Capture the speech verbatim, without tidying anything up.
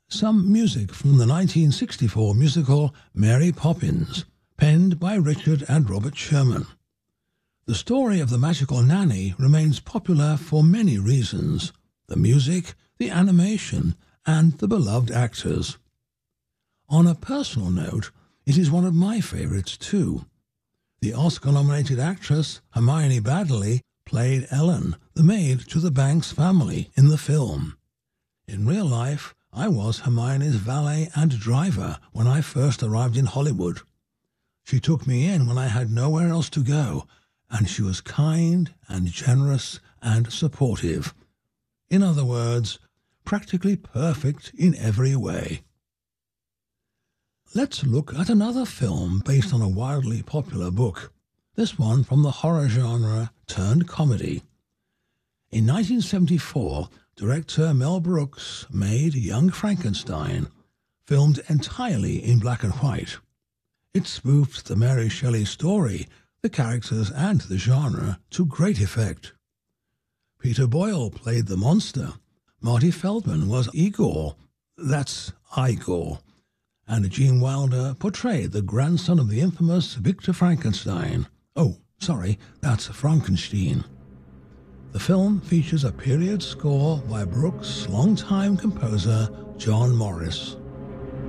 some music from the nineteen sixty-four musical Mary Poppins, penned by Richard and Robert Sherman. The story of the magical nanny remains popular for many reasons: the music, the animation, and the beloved actors. On a personal note, it is one of my favorites too. The Oscar-nominated actress Hermione Baddeley played Ellen, the maid to the Banks family, in the film. In real life, I was Hermione's valet and driver when I first arrived in Hollywood. She took me in when I had nowhere else to go, and she was kind and generous and supportive. In other words, practically perfect in every way. Let's look at another film based on a wildly popular book, this one from the horror genre turned comedy. In nineteen seventy-four, director Mel Brooks made Young Frankenstein, filmed entirely in black and white. It spoofed the Mary Shelley story, the characters and the genre to great effect. Peter Boyle played the monster, Marty Feldman was Igor, that's Igor, and Gene Wilder portrayed the grandson of the infamous Victor Frankenstein. Oh, sorry, that's Frankenstein. The film features a period score by Brooks' longtime composer John Morris.